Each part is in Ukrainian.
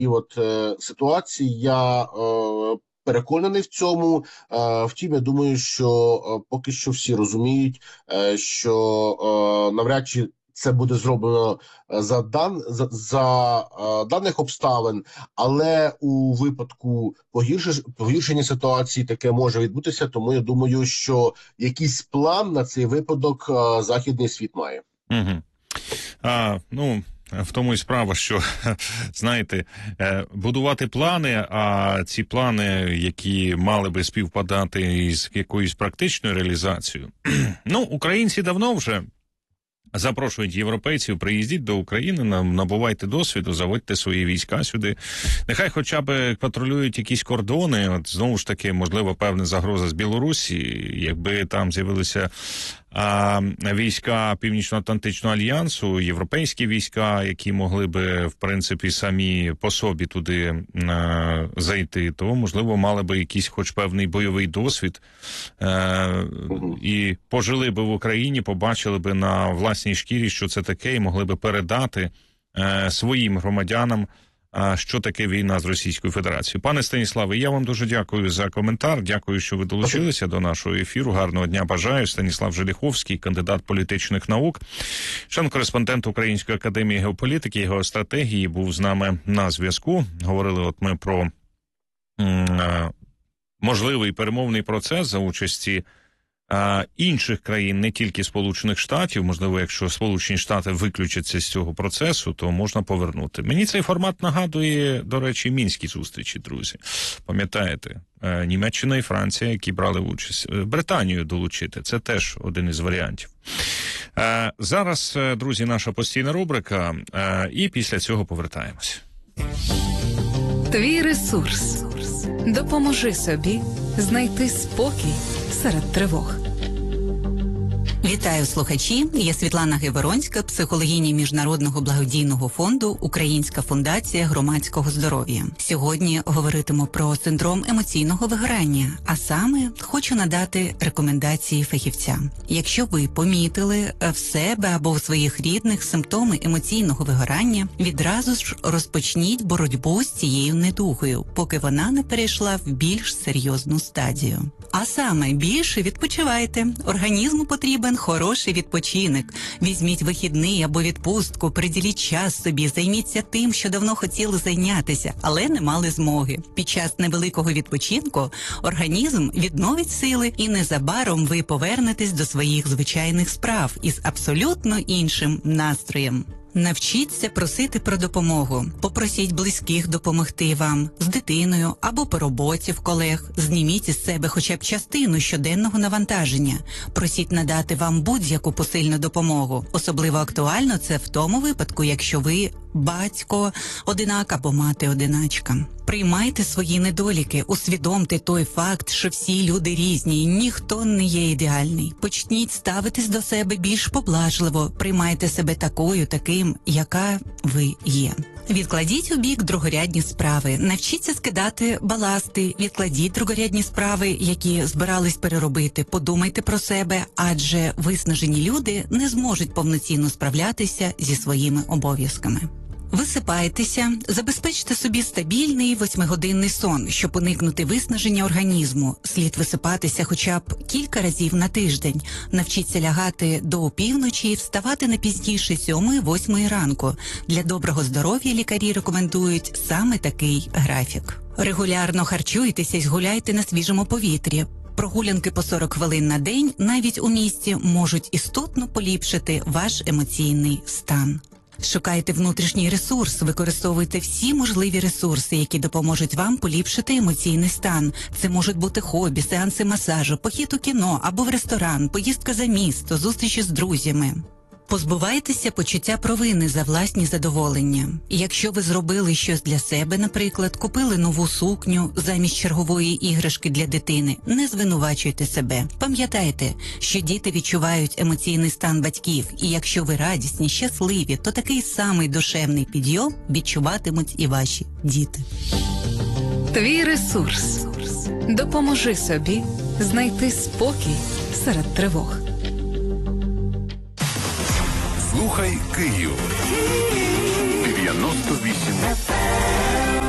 ситуації. Я переконаний в цьому. Втім, я думаю, що поки що всі розуміють, що навряд чи це буде зроблено за даних обставин, але у випадку погіршення ситуації таке може відбутися. Тому я думаю, що якийсь план на цей випадок західний світ має. Угу. В тому і справа, що, знаєте, будувати плани, а ці плани, які мали би співпадати із якоюсь практичною реалізацією. Українці давно вже запрошують європейців, приїздіть до України, набувайте досвіду, заводьте свої війська сюди. Нехай хоча б патрулюють якісь кордони. От знову ж таки, можливо, певна загроза з Білорусі, якби там з'явилися війська Північно-Атлантичного альянсу, європейські війська, які могли би, в принципі, самі по собі туди зайти, то, можливо, мали би якийсь хоч певний бойовий досвід і пожили би в Україні, побачили би на власній шкірі, що це таке, і могли би передати своїм громадянам, що таке війна з Російською Федерацією. Пане Станіславе, я вам дуже дякую за коментар, дякую, що ви долучилися до нашого ефіру. Гарного дня бажаю. Станіслав Желіховський, кандидат політичних наук, член-кореспондент Української академії геополітики і геостратегії, був з нами на зв'язку. Говорили ми про можливий перемовний процес за участі інших країн, не тільки Сполучених Штатів. Можливо, якщо Сполучені Штати виключаться з цього процесу, то можна повернути. Мені цей формат нагадує, до речі, мінські зустрічі, друзі. Пам'ятаєте? Німеччина і Франція, які брали участь. Британію долучити. Це теж один із варіантів. Зараз, друзі, наша постійна рубрика, і після цього повертаємось. Твій ресурс. Допоможи собі знайти спокій серед тривог. Вітаю, слухачі! Я Світлана Гайворонська, психологиня Міжнародного благодійного фонду «Українська фундація громадського здоров'я». Сьогодні говоритиму про синдром емоційного вигорання, а саме хочу надати рекомендації фахівця. Якщо ви помітили в себе або в своїх рідних симптоми емоційного вигорання, відразу ж розпочніть боротьбу з цією недугою, поки вона не перейшла в більш серйозну стадію. А саме, більше відпочивайте. Організму потрібен хороший відпочинок. Візьміть вихідний або відпустку, приділіть час собі, займіться тим, що давно хотіли зайнятися, але не мали змоги. Під час невеликого відпочинку організм відновить сили, і незабаром ви повернетесь до своїх звичайних справ із абсолютно іншим настроєм. Навчіться просити про допомогу. Попросіть близьких допомогти вам з дитиною або по роботі в колег. Зніміть із себе хоча б частину щоденного навантаження. Просіть надати вам будь-яку посильну допомогу. Особливо актуально це в тому випадку, якщо ви батько-одинак або мати-одиначка. Приймайте свої недоліки, усвідомте той факт, що всі люди різні, ніхто не є ідеальний. Почніть ставитись до себе більш поблажливо, приймайте себе таким, яка ви є. Відкладіть у бік другорядні справи, навчіться скидати баласти, відкладіть другорядні справи, які збирались переробити, подумайте про себе, адже виснажені люди не зможуть повноцінно справлятися зі своїми обов'язками. Висипайтеся, забезпечте собі стабільний 8-годинний сон, щоб уникнути виснаження організму. Слід висипатися хоча б кілька разів на тиждень. Навчіться лягати до опівночі і вставати не пізніше 7-8 ранку. Для доброго здоров'я лікарі рекомендують саме такий графік. Регулярно харчуйтеся і гуляйте на свіжому повітрі. Прогулянки по 40 хвилин на день навіть у місті можуть істотно поліпшити ваш емоційний стан. Шукайте внутрішній ресурс, використовуйте всі можливі ресурси, які допоможуть вам поліпшити емоційний стан. Це можуть бути хобі, сеанси масажу, похід у кіно або в ресторан, поїздка за місто, зустрічі з друзями. Позбувайтеся почуття провини за власні задоволення. Якщо ви зробили щось для себе, наприклад, купили нову сукню замість чергової іграшки для дитини, не звинувачуйте себе. Пам'ятайте, що діти відчувають емоційний стан батьків, і якщо ви радісні, щасливі, то такий самий душевний підйом відчуватимуть і ваші діти. Твій ресурс. Допоможи собі знайти спокій серед тривог. Слухай Київ 98.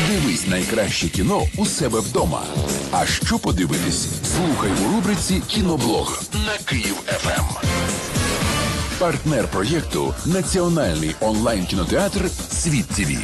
Дивись найкраще кіно у себе вдома. А що подивитись? Слухай у рубриці «Кіноблог» на Київ ФМ. Партнер проєкту – національний онлайн-кінотеатр «Світ ТВ».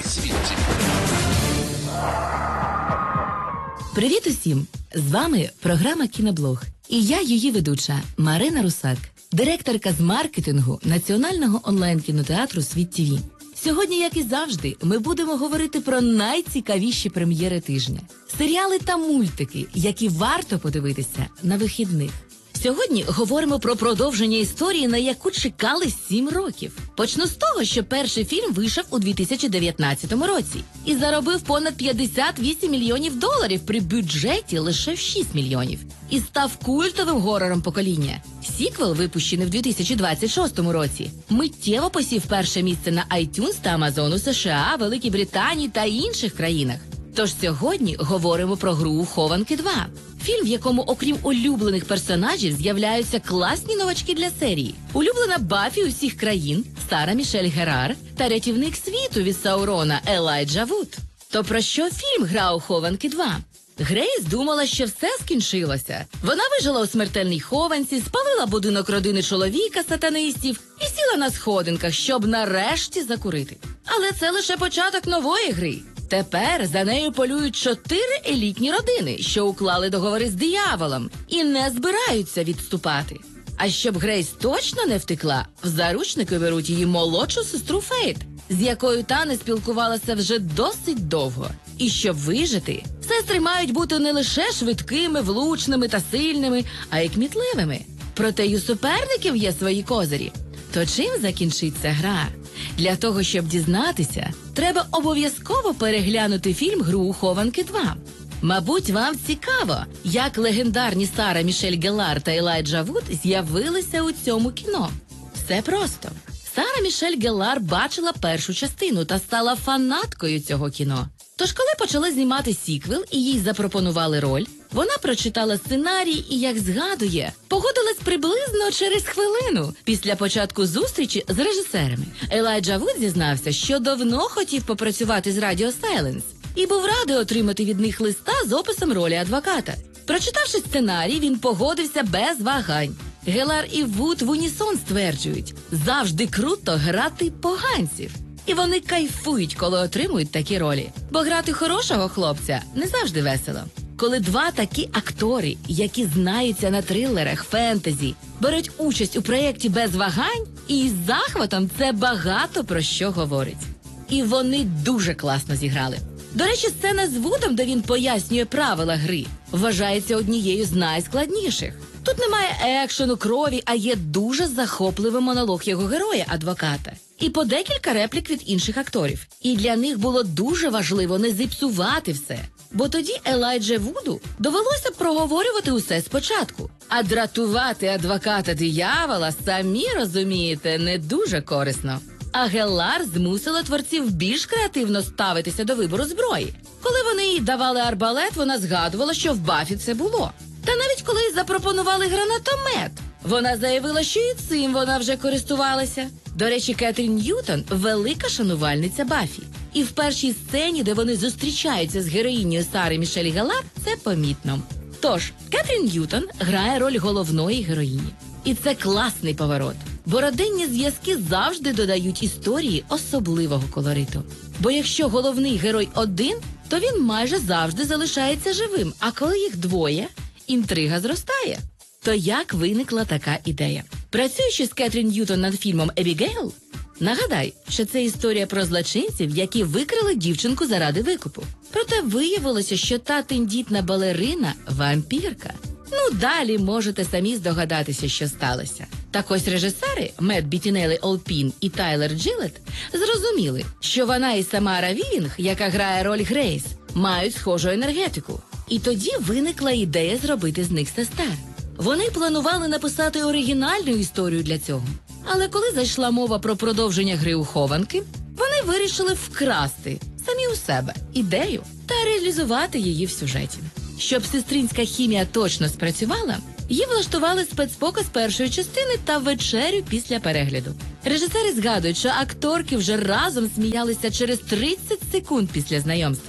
Привіт усім! З вами програма «Кіноблог». І я її ведуча Марина Русак, директорка з маркетингу національного онлайн-кінотеатру «Світ ТВ». Сьогодні, як і завжди, ми будемо говорити про найцікавіші прем'єри тижня. Серіали та мультики, які варто подивитися на вихідних. Сьогодні говоримо про продовження історії, на яку чекали 7 років. Почну з того, що перший фільм вийшов у 2019 році і заробив понад $58 мільйонів при бюджеті лише в 6 мільйонів. І став культовим горором покоління. Сіквел, випущений в 2026 році, миттєво посів перше місце на iTunes та Amazon у США, Великій Британії та інших країнах. Тож сьогодні говоримо про гру «Хованки 2». Фільм, в якому, окрім улюблених персонажів, з'являються класні новачки для серії. Улюблена Баффі усіх країн Сара Мішель Герар та рятівник світу від Саурона Елайджа Вуд. То про що фільм «Гра у Хованки 2»? Грейс думала, що все скінчилося. Вона вижила у смертельній хованці, спалила будинок родини чоловіка-сатанистів і сіла на сходинках, щоб нарешті закурити. Але це лише початок нової гри. Тепер за нею полюють 4 елітні родини, що уклали договори з дияволом і не збираються відступати. А щоб Грейс точно не втекла, в заручники беруть її молодшу сестру Фейт, з якою та не спілкувалася вже досить довго. І щоб вижити, сестри мають бути не лише швидкими, влучними та сильними, а й кмітливими. Проте й у суперників є свої козирі. То чим закінчиться гра? Для того, щоб дізнатися, треба обов'язково переглянути фільм «Гру у Хованки 2». Мабуть, вам цікаво, як легендарні Сара Мішель Геллар та Елайджа Вуд з'явилися у цьому кіно. Все просто. Сара Мішель Геллар бачила першу частину та стала фанаткою цього кіно. Тож, коли почали знімати сіквел і їй запропонували роль, вона прочитала сценарій і, як згадує, погодилась приблизно через хвилину після початку зустрічі з режисерами. Елайджа Вуд зізнався, що давно хотів попрацювати з Radio Silence і був радий отримати від них листа з описом ролі адвоката. Прочитавши сценарій, він погодився без вагань. Геллар і Вуд в унісон стверджують, завжди круто грати поганців. І вони кайфують, коли отримують такі ролі. Бо грати хорошого хлопця не завжди весело. Коли два такі актори, які знаються на трилерах, фентезі, беруть участь у проєкті без вагань, і з захватом це багато про що говорить. І вони дуже класно зіграли. До речі, сцена з Вудом, де він пояснює правила гри, вважається однією з найскладніших. Тут немає екшену, крові, а є дуже захопливий монолог його героя-адвоката. І по декілька реплік від інших акторів. І для них було дуже важливо не зіпсувати все. Бо тоді Елайджа Вуду довелося проговорювати усе спочатку. А дратувати адвоката диявола, самі розумієте, не дуже корисно. А Геллар змусила творців більш креативно ставитися до вибору зброї. Коли вони їй давали арбалет, вона згадувала, що в Баффі це було. Та навіть коли запропонували гранатомет, вона заявила, що і цим вона вже користувалася. До речі, Кетрін Ньютон – велика шанувальниця Баффі. І в першій сцені, де вони зустрічаються з героїнею Сари Мішель Геллар, це помітно. Тож, Кетрін Ньютон грає роль головної героїні. І це класний поворот. Бо родинні зв'язки завжди додають історії особливого колориту. Бо якщо головний герой один, то він майже завжди залишається живим. А коли їх двоє, інтрига зростає. То як виникла така ідея? Працюючи з Кетрін Ньютон над фільмом «Ебігейл», нагадай, що це історія про злочинців, які викрили дівчинку заради викупу. Проте виявилося, що та тендітна балерина – вампірка. Ну, далі можете самі здогадатися, що сталося. Так ось режисери Мет Бітінелі Олпін і Тайлер Джилет зрозуміли, що вона і Самара Вівінг, яка грає роль Грейс, мають схожу енергетику. І тоді виникла ідея зробити з них сестер. Вони планували написати оригінальну історію для цього. Але коли зайшла мова про продовження гри у хованки, вони вирішили вкрасти самі у себе ідею та реалізувати її в сюжеті. Щоб сестринська хімія точно спрацювала, їй влаштували спецпоказ першої частини та вечерю після перегляду. Режисери згадують, що акторки вже разом сміялися через 30 секунд після знайомства.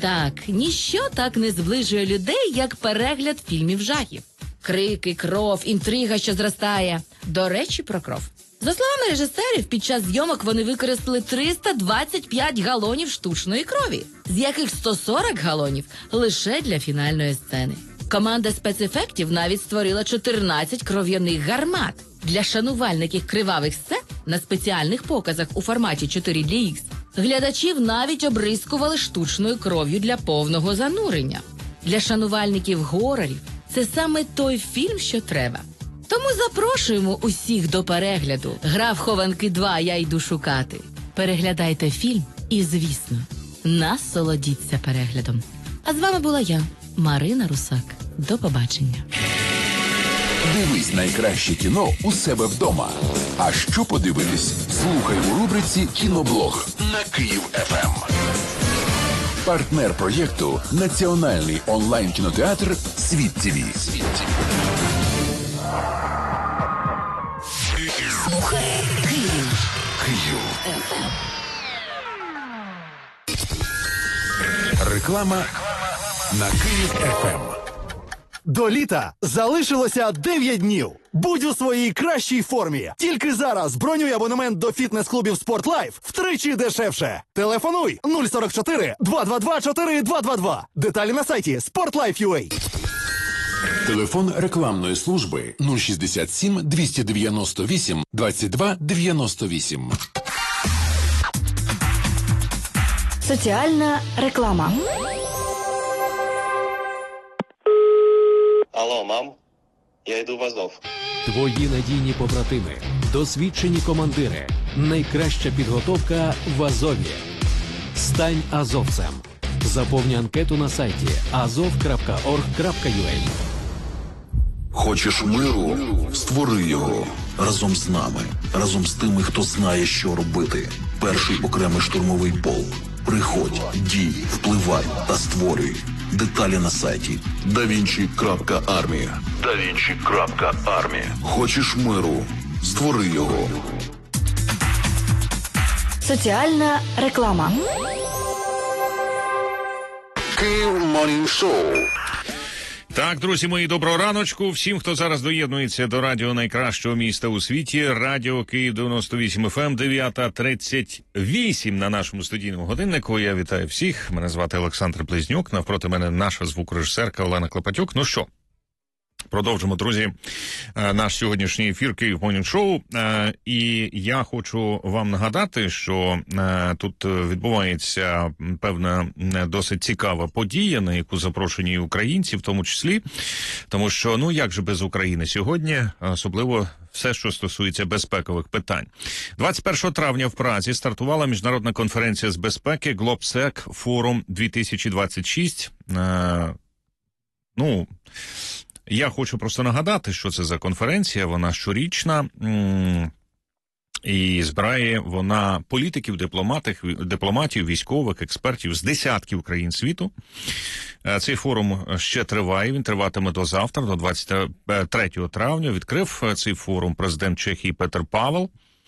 Так, ніщо так не зближує людей, як перегляд фільмів жахів. Крики, кров, інтрига, що зростає. До речі, про кров. За словами режисерів, під час зйомок вони використали 325 галонів штучної крові, з яких 140 галонів лише для фінальної сцени. Команда спецефектів навіть створила 14 кров'яних гармат. Для шанувальників кривавих сцен на спеціальних показах у форматі 4DX глядачів навіть обрискували штучною кров'ю для повного занурення. Для шанувальників горорів це саме той фільм, що треба. Тому запрошуємо усіх до перегляду. Гра в хованки 2 «Я йду шукати». Переглядайте фільм і, звісно, насолодіться переглядом. А з вами була я, Марина Русак. До побачення. Дивись найкраще кіно у себе вдома. А що подивитись? Слухай у рубриці «Кіноблог» на Київ ФМ. Партнер проєкту – національний онлайн-кінотеатр «Світ ТВ». Слухай Київ. Реклама на Київ ФМ. До літа залишилося 9 днів. Будь у своїй кращій формі. Тільки зараз бронюй абонемент до фітнес-клубів «Спортлайф» втричі дешевше. Телефонуй 044 222 4222. Деталі на сайті sportlife.ua. Телефон рекламної служби 067 298 22 98. Соціальна реклама. Алло, мам, я йду в Азов. Твої надійні побратими, досвідчені командири, найкраща підготовка в Азові. Стань азовцем. Заповни анкету на сайті azov.org.ua. Хочеш миру? Створи його. Разом з нами. Разом з тими, хто знає, що робити. Перший окремий штурмовий полк. Приходь, дій, впливай та створюй. Деталі на сайті davinci.army. davinci.army. Хочеш миру? Створи його. Соціальна реклама. Київ Морнінг Шоу. Так, друзі мої, доброго раночку. Всім, хто зараз доєднується до радіо найкращого міста у світі, радіо Київ 98 FM, 9:38 на нашому студійному годиннику. Я вітаю всіх. Мене звати Олександр Близнюк. Навпроти мене наша звукорежисерка Олена Клопотюк. Ну що, продовжимо, друзі, наш сьогоднішній ефір Київ Морнінг Шоу. І я хочу вам нагадати, що тут відбувається певна досить цікава подія, на яку запрошені українці, в тому числі. Тому що, ну як же без України сьогодні, особливо все, що стосується безпекових питань. 21 травня в Празі стартувала міжнародна конференція з безпеки GlobSec Forum 2026. Я хочу просто нагадати, що це за конференція, вона щорічна, і збирає вона політиків, дипломатів, військових, експертів з десятків країн світу. Цей форум ще триває, він триватиме до завтра, до 23 травня. Відкрив цей форум президент Чехії Петр Павел.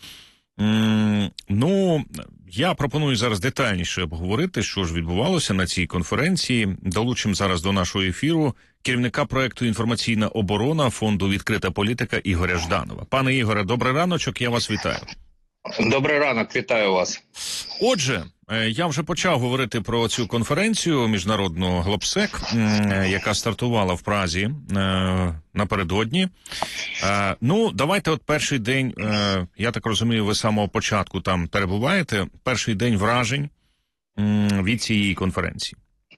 Я пропоную зараз детальніше обговорити, що ж відбувалося на цій конференції. Долучимо зараз до нашого ефіру керівника проекту «Інформаційна оборона» фонду «Відкрита політика» Ігоря Жданова. Пане Ігоре, добрий раночок, я вас вітаю. Добрий ранок, вітаю вас. Отже, я вже почав говорити про цю конференцію міжнародну GlobSec, яка стартувала в Празі напередодні. Давайте от перший день, я так розумію, ви з самого початку там перебуваєте, перший день вражень від цієї конференції.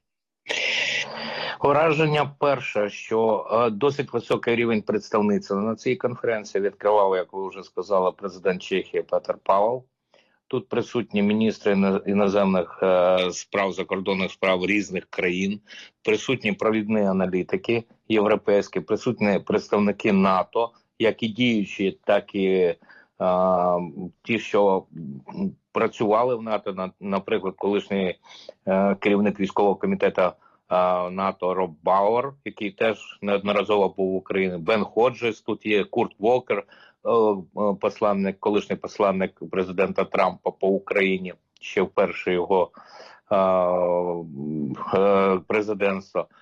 Враження перше, що досить високий рівень представництва на цій конференції відкривав, як ви вже сказали, президент Чехії Петр Павел. Тут присутні міністри іноземних справ, закордонних справ різних країн, присутні провідні аналітики європейські, присутні представники НАТО, як і діючі, так і ті, що працювали в НАТО, наприклад, колишній керівник військового комітету НАТО Роб Бауер, який теж неодноразово був в Україні, Бен Ходжес, тут є Курт Волкер, колишній посланник президента Трампа по Україні, ще в перші його президентства.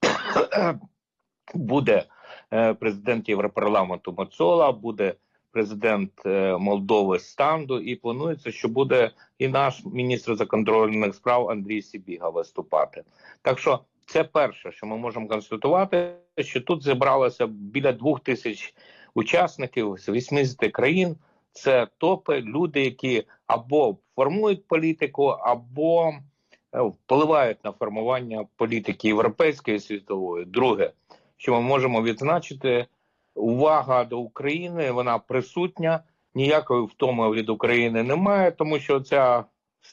Буде президент Європарламенту Мацола, буде президент Молдови Станду, і планується, що буде і наш міністр закордонних справ Андрій Сибіга виступати. Так що це перше, що ми можемо констатувати, що тут зібралося біля 2000 учасників з 80 країн. Це топи, люди, які або формують політику, або впливають на формування політики європейської і світової. Друге, що ми можемо відзначити, увага до України, вона присутня, ніякої втоми від України немає, тому що ця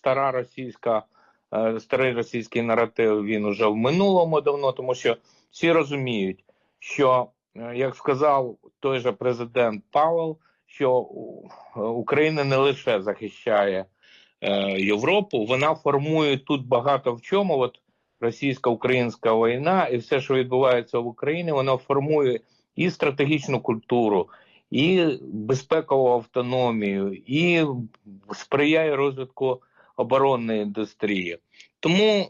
старий російський наратив, він уже в минулому давно, тому що всі розуміють, що, як сказав той же президент Павел, що Україна не лише захищає Європу, вона формує тут багато в чому. От російсько-українська війна і все, що відбувається в Україні, воно формує і стратегічну культуру, і безпекову автономію, і сприяє розвитку оборонної індустрії. Тому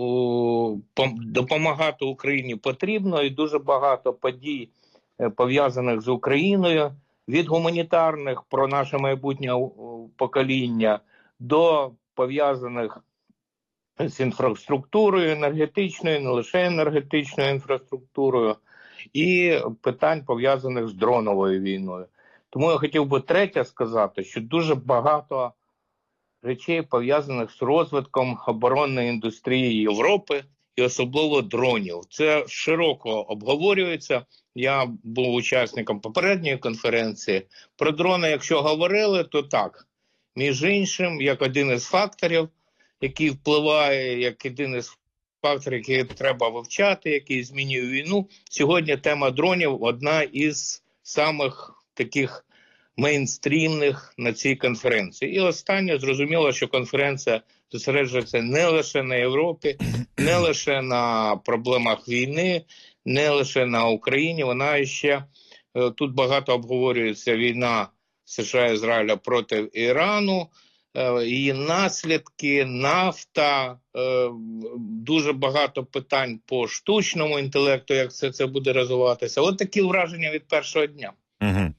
допомагати Україні потрібно, і дуже багато подій, пов'язаних з Україною, від гуманітарних про наше майбутнє покоління до пов'язаних з інфраструктурою енергетичною, не лише енергетичною інфраструктурою, і питань, пов'язаних з дроновою війною. Тому я хотів би третє сказати, що дуже багато речей, пов'язаних з розвитком оборонної індустрії Європи і особливо дронів. Це широко обговорюється. Я був учасником попередньої конференції. Про дрони, якщо говорили, то так. Між іншим, як один із факторів, який впливає, як один із факторів, які треба вивчати, який змінює війну, сьогодні тема дронів одна із самих таких мейнстрімних на цій конференції. І останнє, зрозуміло, що конференція зосереджується не лише на Європі, не лише на проблемах війни, не лише на Україні, вона ще, тут багато обговорюється війна США і Ізраїля проти Ірану, її наслідки, нафта, дуже багато питань по штучному інтелекту, як це буде розвиватися. От такі враження від першого дня. Угу.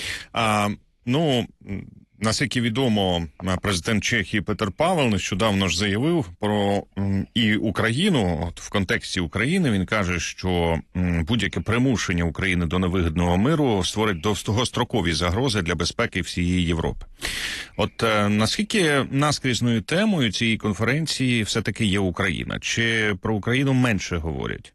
Ну, наскільки відомо, президент Чехії Петр Павел нещодавно ж заявив про і Україну. От в контексті України він каже, що будь-яке примушення України до невигідного миру створить довгострокові загрози для безпеки всієї Європи. От наскільки наскрізною темою цієї конференції все-таки є Україна? Чи про Україну менше говорять?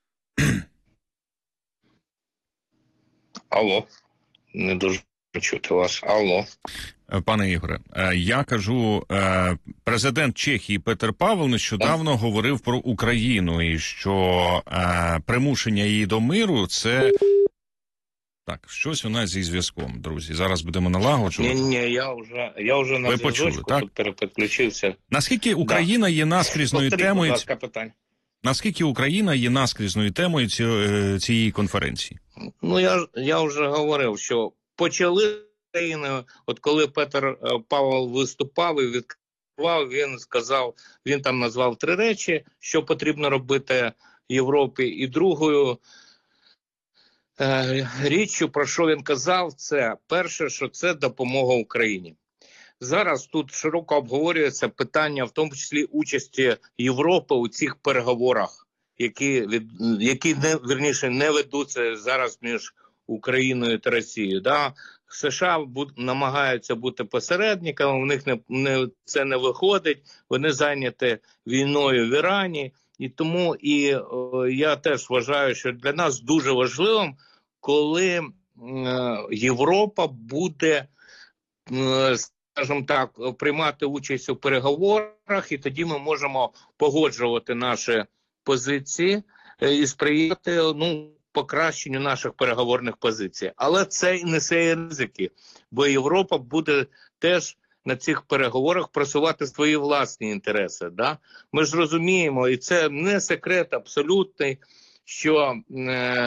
Алло, не дуже чути вас. Алло. Пане Ігоре, я кажу, президент Чехії Петр Павел нещодавно говорив про Україну і що примушення її до миру – це... Так, щось у нас зі зв'язком, друзі. Зараз будемо налагоджувати. Ні, я вже на зв'язочку, тут переключився. Наскільки Україна є наскрізною темою... Наскільки Україна є наскрізною темою цієї конференції? Ну, я вже говорив, що почали країни, от коли Петр Павел виступав і відкривав, він сказав, він там назвав 3 речі, що потрібно робити Європі. І другою річчю, про що він казав, це перше, що це допомога Україні. Зараз тут широко обговорюється питання, в тому числі участі Європи у цих переговорах, які не ведуться зараз між Україною та Росією. Да? США намагаються бути посередниками, у них це не виходить, вони зайняті війною в Ірані. І тому я теж вважаю, що для нас дуже важливим, коли Європа буде, скажімо так, приймати участь у переговорах, і тоді ми можемо погоджувати наші позиції і сприяти покращенню наших переговорних позицій. Але це і несе ризики, бо Європа буде теж на цих переговорах просувати свої власні інтереси. Да? Ми ж розуміємо, і це не секрет абсолютний, що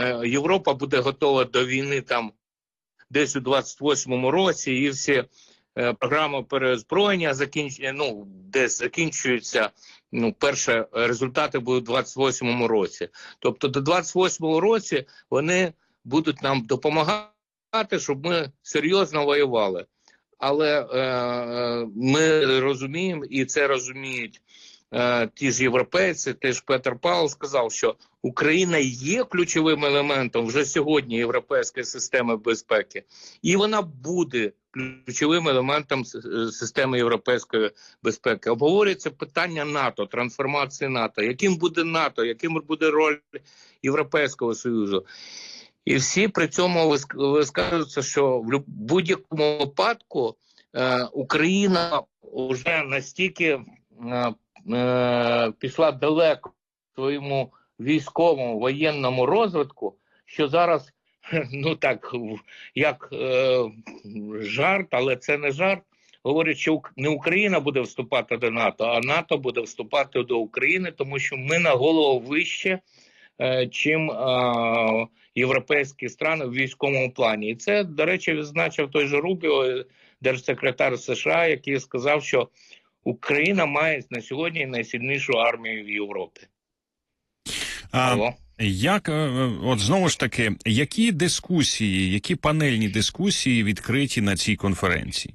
Європа буде готова до війни там десь у 28-му році, і всі програма переозброєння десь закінчується, перші результати будуть у 28-му році. Тобто до 28-го році вони будуть нам допомагати, щоб ми серйозно воювали. Але ми розуміємо, і це розуміють ті ж європейці, теж Петер Павел сказав, що Україна є ключовим елементом вже сьогодні європейської системи безпеки, і вона буде ключовим елементом системи європейської безпеки. Обговорюється питання НАТО, трансформації НАТО, яким буде НАТО, яким буде роль Європейського Союзу. І всі при цьому висказуються, що в будь-якому випадку Україна вже настільки пішла далеко в своєму військовому, воєнному розвитку, що зараз, як жарт, але це не жарт, говорять, що не Україна буде вступати до НАТО, а НАТО буде вступати до України, тому що ми на голову вище, чим європейські країни в військовому плані. І це, до речі, відзначив той же Рубіо, держсекретар США, який сказав, що Україна має на сьогодні найсильнішу армію в Європі. Як, от знову ж таки, які дискусії, які панельні дискусії відкриті на цій конференції?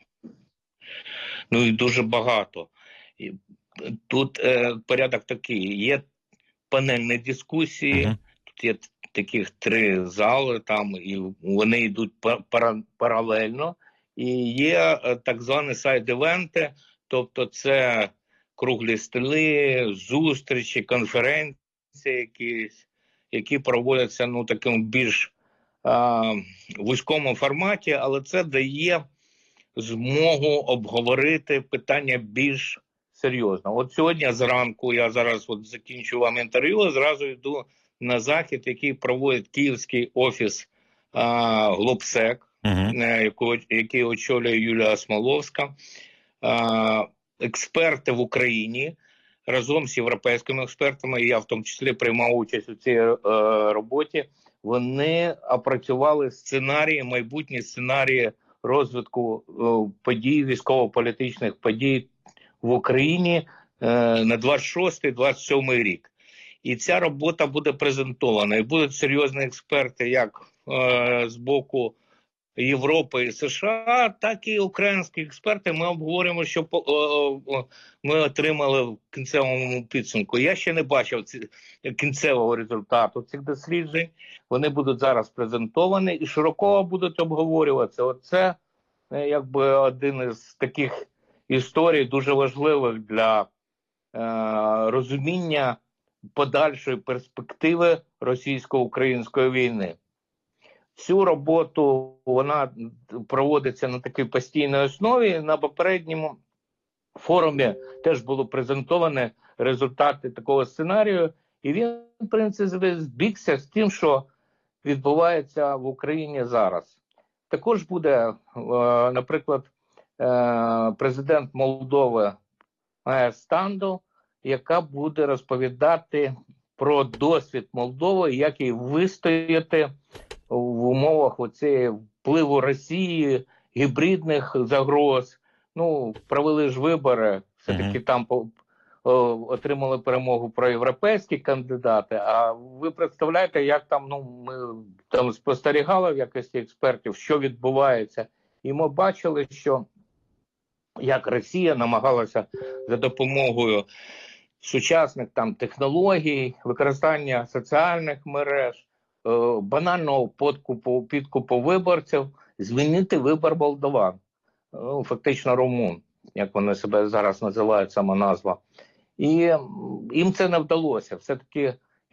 І дуже багато. Тут порядок такий, є панельні дискусії, тут є таких 3 зали, і вони йдуть паралельно, і є так звані сайд-івенти, тобто це круглі столи, зустрічі, конференції якісь, які проводяться таким більш вузькому форматі, але це дає змогу обговорити питання більш серйозно. От сьогодні зранку, я зараз закінчу вам інтерв'ю, зразу йду на захід, який проводить Київський офіс Глобсек, який очолює Юлія Смоловська. Експерти в Україні разом з європейськими експертами, і я в тому числі приймав участь у цій роботі, вони опрацювали майбутні сценарії розвитку подій, військово-політичних подій в Україні на 26-27 рік. І ця робота буде презентована. І будуть серйозні експерти як з боку Європи і США, так і українські експерти. Ми обговорюємо, що ми отримали в кінцевому підсумку. Я ще не бачив кінцевого результату цих досліджень. Вони будуть зараз презентовані і широко будуть обговорюватися. Оце якби один із таких історій дуже важливих для розуміння подальшої перспективи російсько-української війни. Цю роботу вона проводиться на такій постійній основі. На попередньому форумі теж було презентовані результати такого сценарію. І він, в принципі, збігся з тим, що відбувається в Україні зараз. Також буде, наприклад, президент Молдови Майя Санду, яка буде розповідати про досвід Молдови, як їй вистояти в умовах впливу Росії, гібридних загроз. Провели ж вибори, все-таки там отримали перемогу проєвропейські кандидати, а ви представляєте, як там, ми там спостерігали в якості експертів, що відбувається, і ми бачили, що як Росія намагалася за допомогою сучасних технологій, використання соціальних мереж, банального підкупу виборців, змінити вибір молдован. Фактично румун, як вони себе зараз називають, сама назва. І їм це не вдалося. Все-таки,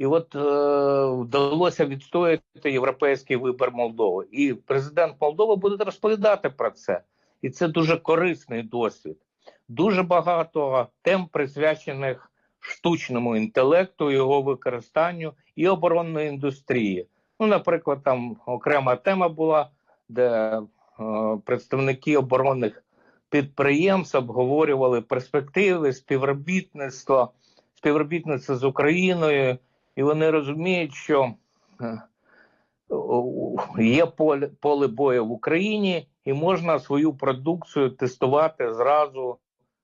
вдалося відстояти європейський вибір Молдови. І президент Молдови буде розповідати про це. І це дуже корисний досвід. Дуже багато тем присвячених штучному інтелекту, його використанню і оборонної індустрії. Наприклад, там окрема тема була, де представники оборонних підприємств обговорювали перспективи співробітництва з Україною, і вони розуміють, що є поле бою в Україні, і можна свою продукцію тестувати зразу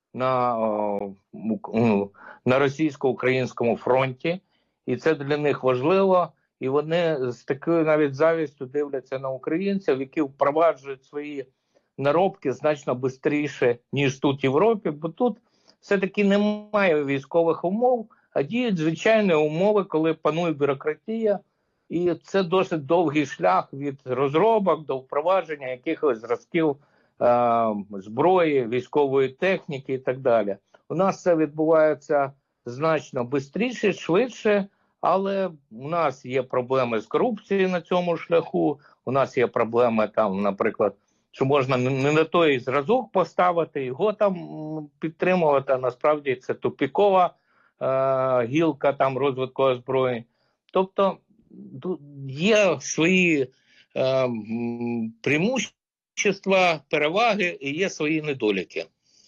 на російсько-українському фронті. І це для них важливо. І вони з такою навіть завістю дивляться на українців, які впроваджують свої наробки значно швидше, ніж тут в Європі, бо тут все-таки немає військових умов, а діють звичайні умови, коли панує бюрократія. І це досить довгий шлях від розробок до впровадження якихось зразків зброї, військової техніки і так далі. У нас це відбувається значно швидше, швидше, але у нас є проблеми з корупцією на цьому шляху, у нас є проблеми там, наприклад, що можна не на той зразок поставити, його там підтримувати, а насправді це тупікова гілка там розвитку озброєнь. Тобто є свої преимущества, переваги і є свої недоліки.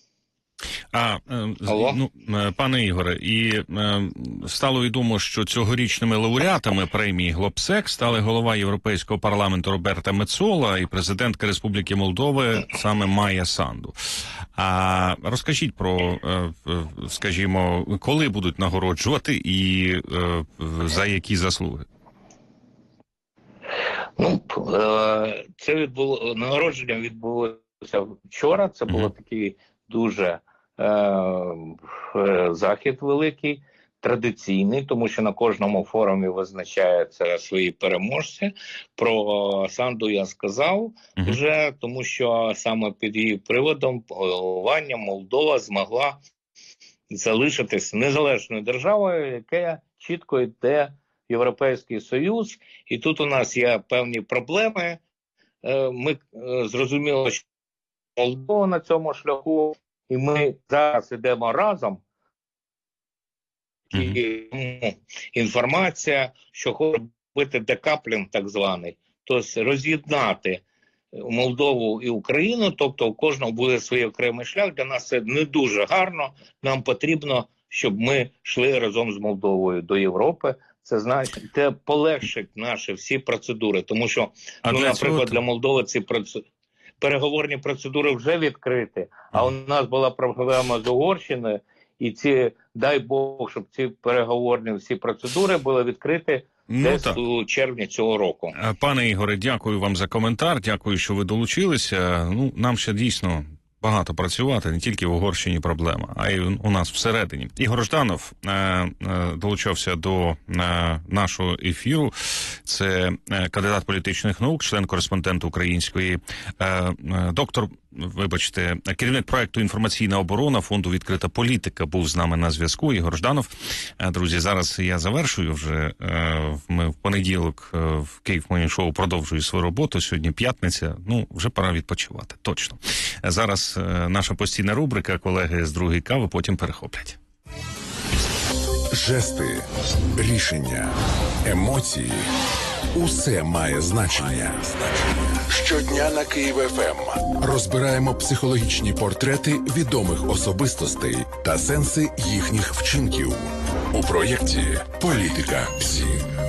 Пане Ігоре, і стало відомо, що цьогорічними лауреатами премії Глобсек стали голова Європейського парламенту Роберта Мецола і президентка Республіки Молдови саме Майя Санду. А розкажіть про, скажімо, коли будуть нагороджувати і за які заслуги? Це нагородження відбулося вчора, це було такий дуже захід великий, традиційний, тому що на кожному форумі визначаються свої переможці. Про Санду я сказав вже, тому що саме під її приводом головування Молдова змогла залишитись незалежною державою, яка чітко йде в Європейський Союз. І тут у нас є певні проблеми. Ми зрозуміли, що Молдова на цьому шляху, і ми зараз йдемо разом. І інформація, що хоче робити декаплінг так званий, тобто роз'єднати Молдову і Україну, тобто у кожного буде свій окремий шлях. Для нас це не дуже гарно. Нам потрібно, щоб ми йшли разом з Молдовою до Європи. Це значить, це полегшить наші всі процедури, тому що, наприклад, для Молдови ці переговорні процедури вже відкриті, а у нас була проблема з Угорщиною, і дай Бог, щоб ці переговорні всі процедури були відкриті десь у червні цього року. Пане Ігоре, дякую вам за коментар, дякую, що ви долучилися. Нам ще дійсно багато працювати, не тільки в Угорщині проблема, а й у нас всередині. Ігор Жданов долучався до нашого ефіру. Це кандидат політичних наук, член-кореспондент української, керівник проекту «Інформаційна оборона» фонду «Відкрита політика» був з нами на зв'язку. Ігор Жданов. Друзі, зараз я завершую вже. Ми в понеділок в Київ Morning Show продовжую свою роботу. Сьогодні п'ятниця. Вже пора відпочивати. Точно. Зараз наша постійна рубрика, колеги з другої кави, потім перехоплять. Жести, рішення, емоції – усе має значення. Щодня на Київ ФМ розбираємо психологічні портрети відомих особистостей та сенси їхніх вчинків у проєкті «Політика ПСІ».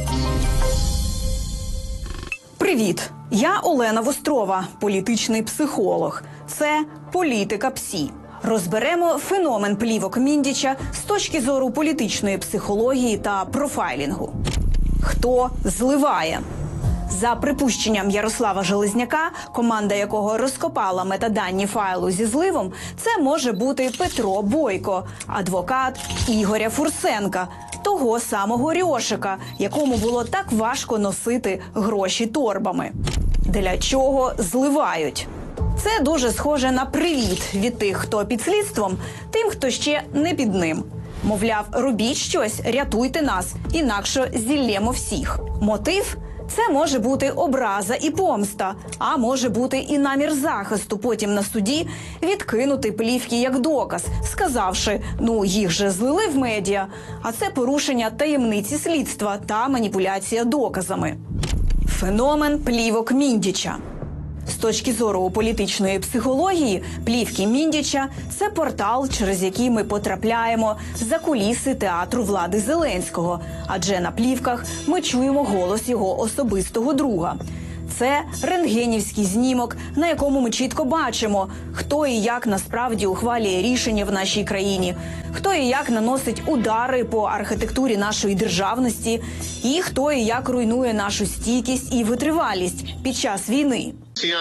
Привіт! Я Олена Вострова, політичний психолог. Це «Політика ПСІ». Розберемо феномен плівок Міндіча з точки зору політичної психології та профайлінгу. Хто зливає? За припущенням Ярослава Железняка, команда якого розкопала метадані файлу зі зливом, це може бути Петро Бойко, адвокат Ігоря Фурсенка, того самого Рьошика, якому було так важко носити гроші торбами. Для чого зливають? Це дуже схоже на привіт від тих, хто під слідством, тим, хто ще не під ним. Мовляв, робіть щось, рятуйте нас, інакше зіллємо всіх. Мотив? Це може бути образа і помста, а може бути і намір захисту потім на суді відкинути плівки як доказ, сказавши, їх же злили в медіа, а це порушення таємниці слідства та маніпуляція доказами. Феномен плівок Міндіча. З точки зору політичної психології, плівки Міндіча – це портал, через який ми потрапляємо за куліси театру влади Зеленського, адже на плівках ми чуємо голос його особистого друга. Це рентгенівський знімок, на якому ми чітко бачимо, хто і як насправді ухвалює рішення в нашій країні, хто і як наносить удари по архітектурі нашої державності, і хто і як руйнує нашу стійкість і витривалість під час війни.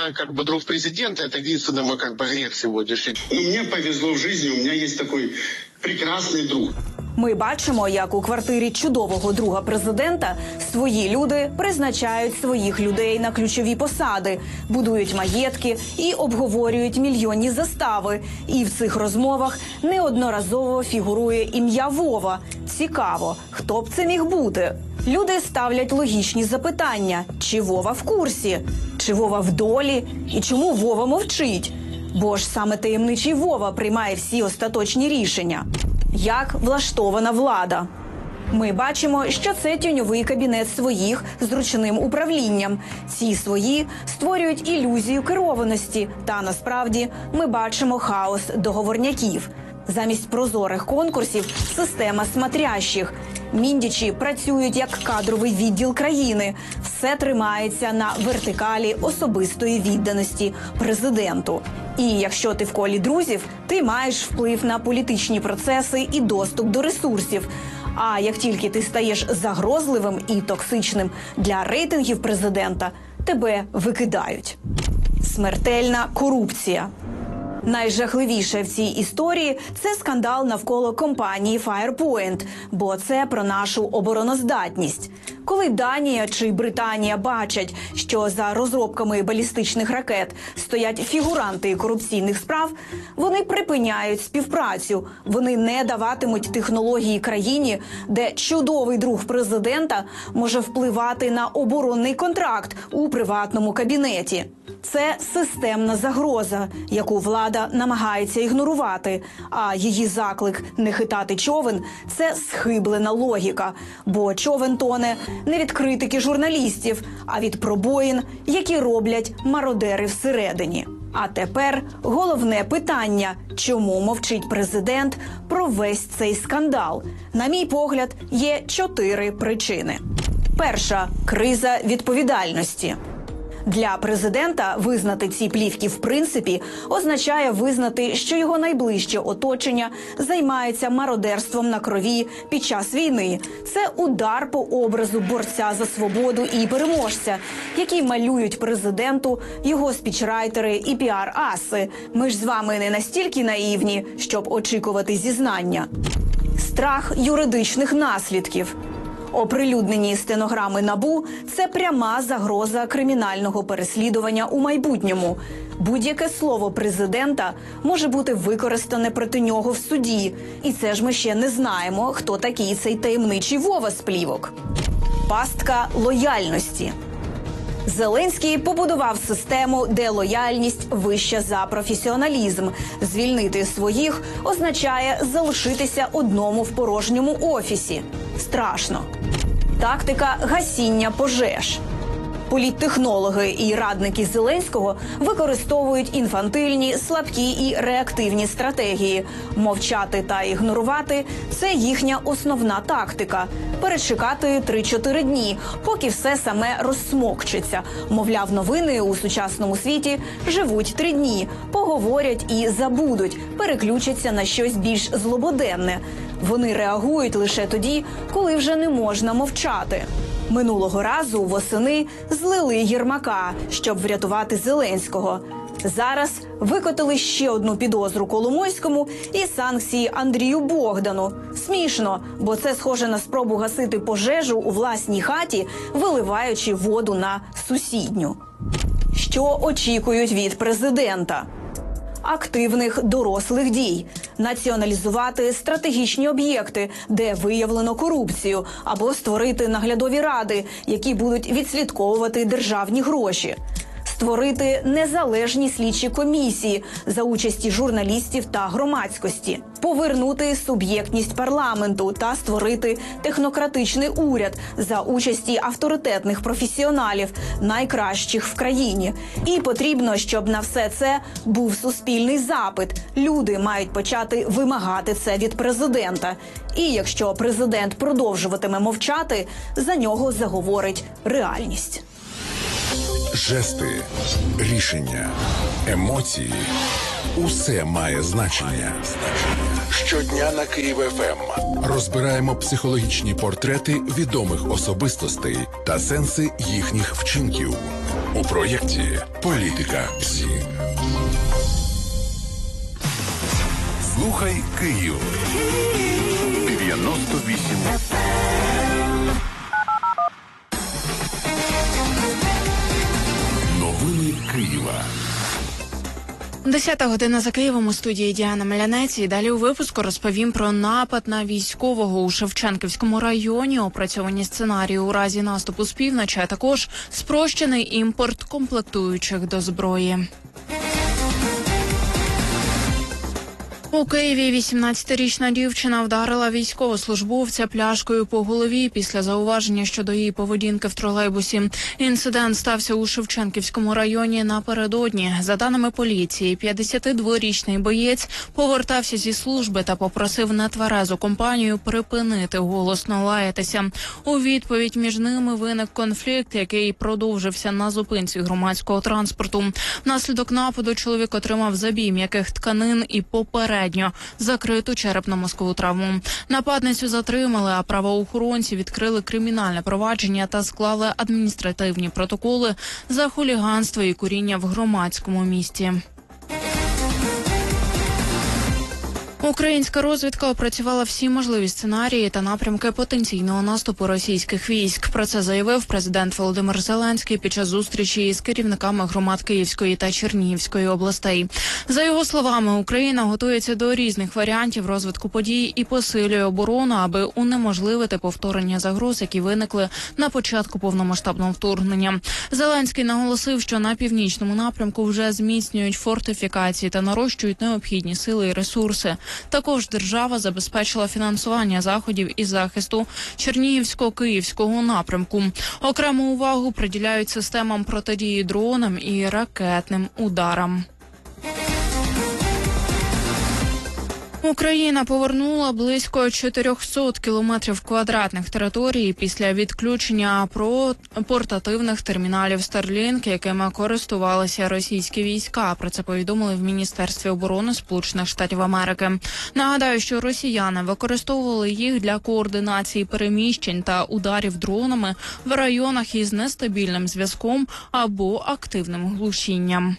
Я друг президента, это единственный мой грех сегодняшний. Мне повезло в жизни, у меня есть такой прекрасный друг. Ми бачимо, як у квартирі чудового друга президента свої люди призначають своїх людей на ключові посади, будують маєтки і обговорюють мільйонні застави. І в цих розмовах неодноразово фігурує ім'я Вова. Цікаво, хто б це міг бути? Люди ставлять логічні запитання. Чи Вова в курсі? Чи Вова в долі? І чому Вова мовчить? Бо ж саме таємничий Вова приймає всі остаточні рішення. Як влаштована влада? Ми бачимо, що це тіньовий кабінет своїх з ручним управлінням. Ці свої створюють ілюзію керованості. Та насправді ми бачимо хаос договорняків. Замість прозорих конкурсів – система смотрящих. Міндічі працюють як кадровий відділ країни. Все тримається на вертикалі особистої відданості президенту. І якщо ти в колі друзів, ти маєш вплив на політичні процеси і доступ до ресурсів. А як тільки ти стаєш загрозливим і токсичним для рейтингів президента, тебе викидають. Смертельна корупція. Найжахливіше в цій історії – це скандал навколо компанії Firepoint, бо це про нашу обороноздатність. Коли Данія чи Британія бачать, що за розробками балістичних ракет стоять фігуранти корупційних справ, вони припиняють співпрацю. Вони не даватимуть технології країні, де чудовий друг президента може впливати на оборонний контракт у приватному кабінеті. Це системна загроза, яку влада намагається ігнорувати, а її заклик не хитати човен – це схиблена логіка, бо човен тоне не від критики журналістів, а від пробоїн, які роблять мародери всередині. А тепер головне питання – чому мовчить президент про весь цей скандал? На мій погляд, є 4 причини. Перша – криза відповідальності. Для президента визнати ці плівки в принципі означає визнати, що його найближче оточення займається мародерством на крові під час війни. Це удар по образу борця за свободу і переможця, який малюють президенту його спічрайтери і піар-аси. Ми ж з вами не настільки наївні, щоб очікувати зізнання. Страх юридичних наслідків. Оприлюднені стенограми НАБУ – це пряма загроза кримінального переслідування у майбутньому. Будь-яке слово президента може бути використане проти нього в суді. І це ж ми ще не знаємо, хто такий цей таємничий Вова з плівок. Пастка лояльності. Зеленський побудував систему, де лояльність вища за професіоналізм. Звільнити своїх означає залишитися одному в порожньому офісі. Страшно. Тактика гасіння пожеж. Політтехнологи і радники Зеленського використовують інфантильні, слабкі і реактивні стратегії. Мовчати та ігнорувати – це їхня основна тактика. Перечекати 3-4 дні, поки все саме розсмокчеться. Мовляв, новини у сучасному світі живуть 3 дні, поговорять і забудуть, переключаться на щось більш злободенне. Вони реагують лише тоді, коли вже не можна мовчати. Минулого разу восени злили Єрмака, щоб врятувати Зеленського. Зараз викотили ще одну підозру Коломойському і санкції Андрію Богдану. Смішно, бо це схоже на спробу гасити пожежу у власній хаті, виливаючи воду на сусідню. Що очікують від президента? Активних дорослих дій. Націоналізувати стратегічні об'єкти, де виявлено корупцію, або створити наглядові ради, які будуть відслідковувати державні гроші. Створити незалежні слідчі комісії за участі журналістів та громадськості. Повернути суб'єктність парламенту та створити технократичний уряд за участі авторитетних професіоналів, найкращих в країні. І потрібно, щоб на все це був суспільний запит. Люди мають почати вимагати це від президента. І якщо президент продовжуватиме мовчати, за нього заговорить реальність. Жести, рішення, емоції – усе має значення. Щодня на Київ ФМ розбираємо психологічні портрети відомих особистостей та сенси їхніх вчинків у проєкті «Політика ПСІ». Слухай Київ. 98 Новини Києва. 10 година за Києвом, у студії Діана Мелянець. І далі у випуску розповім про напад на військового у Шевченківському районі, опрацьовані сценарії у разі наступу з півночі, а також спрощений імпорт комплектуючих до зброї. У Києві 18-річна дівчина вдарила військовослужбовця пляшкою по голові після зауваження щодо її поведінки в тролейбусі. Інцидент стався у Шевченківському районі напередодні. За даними поліції, 52-річний боєць повертався зі служби та попросив нетверезу компанію припинити голосно лаятися. У відповідь між ними виник конфлікт, який продовжився на зупинці громадського транспорту. Внаслідок нападу чоловік отримав забій м'яких тканин і попередньо закриту черепно-мозкову травму. Нападницю затримали, а правоохоронці відкрили кримінальне провадження та склали адміністративні протоколи за хуліганство і куріння в громадському місці. Українська розвідка опрацювала всі можливі сценарії та напрямки потенційного наступу російських військ. Про це заявив президент Володимир Зеленський під час зустрічі з керівниками громад Київської та Чернігівської областей. За його словами, Україна готується до різних варіантів розвитку подій і посилює оборону, аби унеможливити повторення загроз, які виникли на початку повномасштабного вторгнення. Зеленський наголосив, що на північному напрямку вже зміцнюють фортифікації та нарощують необхідні сили і ресурси. Також держава забезпечила фінансування заходів із захисту Чернігівсько-Київського напрямку. Окрему увагу приділяють системам протидії дронам і ракетним ударам. Україна повернула близько 400 кілометрів квадратних території після відключення портативних терміналів Starlink, якими користувалися російські війська. Про це повідомили в Міністерстві оборони Сполучених Штатів Америки. Нагадаю, що росіяни використовували їх для координації переміщень та ударів дронами в районах із нестабільним зв'язком або активним глушінням.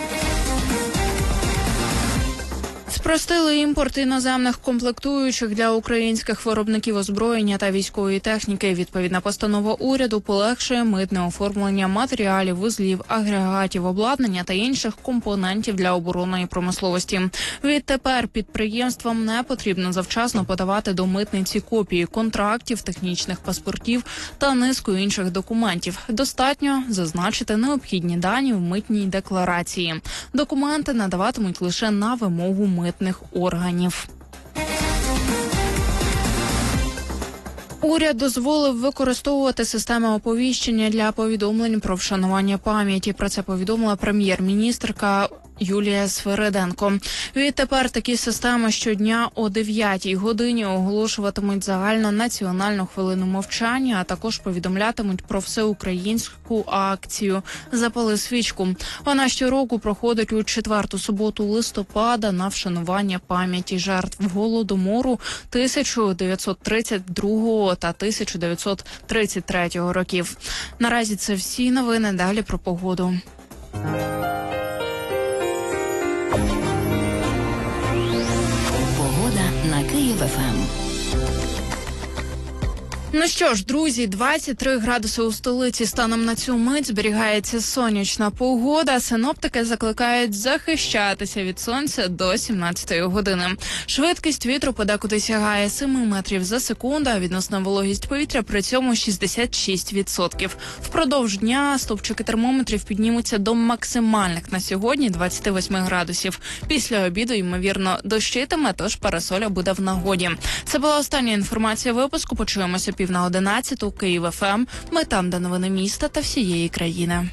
Спростили імпорт іноземних комплектуючих для українських виробників озброєння та військової техніки. Відповідна постанова уряду полегшує митне оформлення матеріалів, вузлів, агрегатів, обладнання та інших компонентів для оборонної промисловості. Відтепер підприємствам не потрібно завчасно подавати до митниці копії контрактів, технічних паспортів та низку інших документів. Достатньо зазначити необхідні дані в митній декларації. Документи надаватимуть лише на вимогу митних органів. Уряд дозволив використовувати системи оповіщення для повідомлень про вшанування пам'яті. Про це повідомила прем'єр-міністрка Юлія Свириденко. Відтепер такі системи щодня о 9-й годині оголошуватимуть загальну національну хвилину мовчання, а також повідомлятимуть про всеукраїнську акцію «Запали свічку». Вона щороку проходить у 4-ту суботу листопада на вшанування пам'яті жертв Голодомору 1932 та 1933 років. Наразі це всі новини. Далі про погоду. На Київ ФМ. Ну що ж, друзі, 23 градуси у столиці. Станом на цю мить зберігається сонячна погода. Синоптики закликають захищатися від сонця до 17-ї години. Швидкість вітру подекуди сягає 7 метрів за секунду, а відносна вологість повітря при цьому 66%. Впродовж дня стовпчики термометрів піднімуться до максимальних на сьогодні 28 градусів. Після обіду, ймовірно, дощитиме, тож парасоля буде в нагоді. Це була остання інформація випуску. Почуємося 10:50 Київ ФМ. Ми там, де новини міста та всієї країни.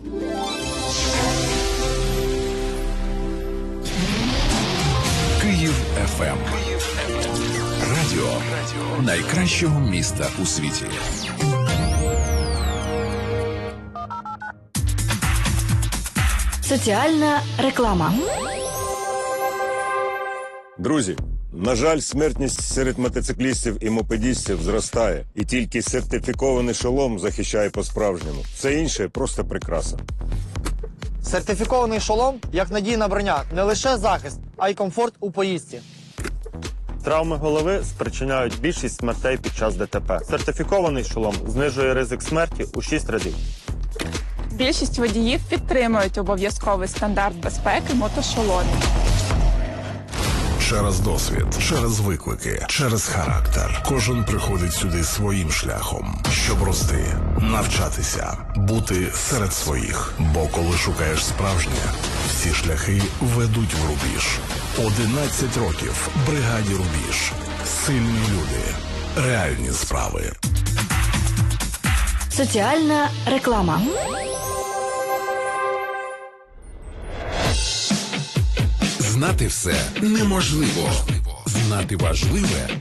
Київ ФМ. Радіо найкращого міста у світі. Соціальна реклама. Друзі, на жаль, смертність серед мотоциклістів і мопедістів зростає. І тільки сертифікований шолом захищає по-справжньому. Все інше – просто прикраса. Сертифікований шолом, як надійна броня, не лише захист, а й комфорт у поїздці. Травми голови спричиняють більшість смертей під час ДТП. Сертифікований шолом знижує ризик смерті у 6 разів. Більшість водіїв підтримують обов'язковий стандарт безпеки мотошоломів. Через досвід, через виклики, через характер. Кожен приходить сюди своїм шляхом, щоб рости, навчатися, бути серед своїх. Бо коли шукаєш справжнє, всі шляхи ведуть в рубіж. 11 років бригаді «Рубіж». Сильні люди, реальні справи. Соціальна реклама. Знати все неможливо. Знати важливе